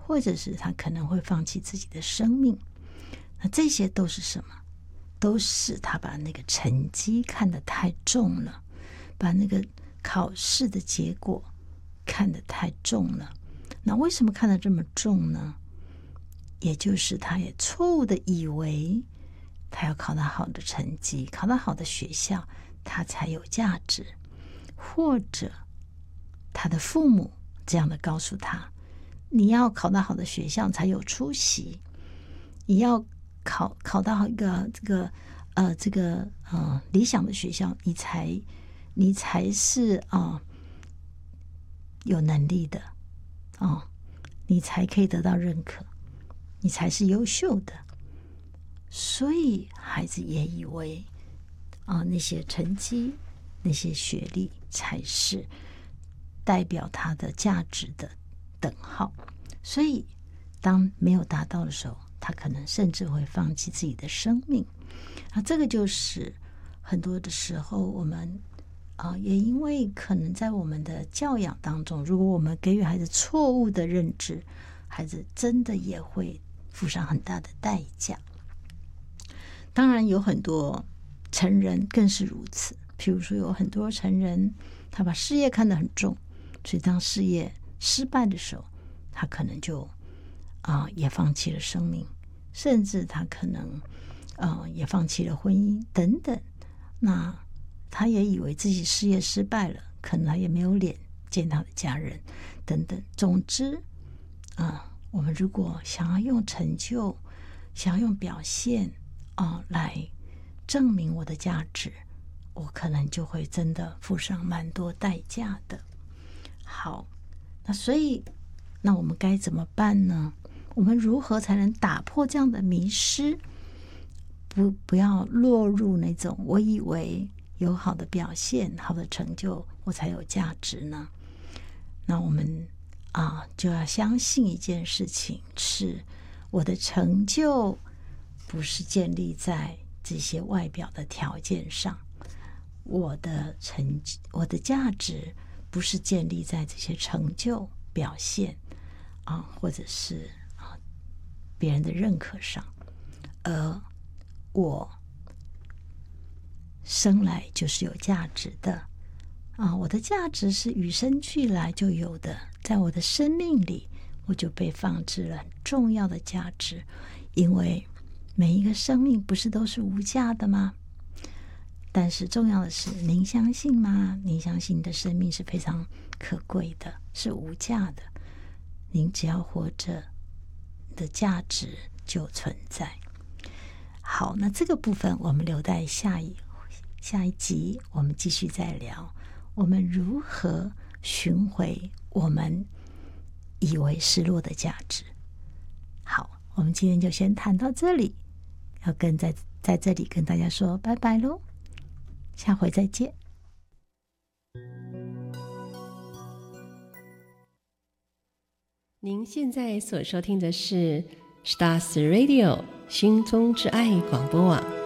或者是他可能会放弃自己的生命。那这些都是什么？都是他把那个成绩看得太重了，把那个考试的结果看得太重了。那为什么看得这么重呢？也就是他也错误的以为他要考到好的成绩，考到好的学校，他才有价值，或者他的父母这样的告诉他，你要考到好的学校才有出息，你要考到一个理想的学校，你才是有能力的你才可以得到认可，你才是优秀的。所以孩子也以为那些成绩、那些学历才是代表他的价值的等号。所以当没有达到的时候，他可能甚至会放弃自己的生命。这个就是很多的时候我们也因为可能在我们的教养当中，如果我们给予孩子错误的认知，孩子真的也会付上很大的代价。当然有很多成人更是如此，譬如说有很多成人他把事业看得很重，所以当事业失败的时候，他可能就也放弃了生命，甚至他可能也放弃了婚姻等等。那他也以为自己事业失败了，可能他也没有脸见他的家人等等。总之我们如果想要用成就，想要用表现来证明我的价值，我可能就会真的付上蛮多代价的。好，那所以那我们该怎么办呢？我们如何才能打破这样的迷失，不要落入那种我以为有好的表现、好的成就我才有价值呢？那我们就要相信一件事情，是我的成就不是建立在这些外表的条件上，我的价值不是建立在这些成就表现或者是别人的认可上，而我生来就是有价值的我的价值是与生俱来就有的，在我的生命里我就被放置了很重要的价值。因为每一个生命不是都是无价的吗？但是重要的是，您相信吗？您相信你的生命是非常可贵的，是无价的。您只要活着，你的价值就存在。好，那这个部分我们留待下一集我们继续再聊，我们如何寻回我们以为失落的价值。好，我们今天就先谈到这里，要在这里跟大家说拜拜咯，下回再见。 您现在所收听的是 Stars Radio 心中之爱广播网。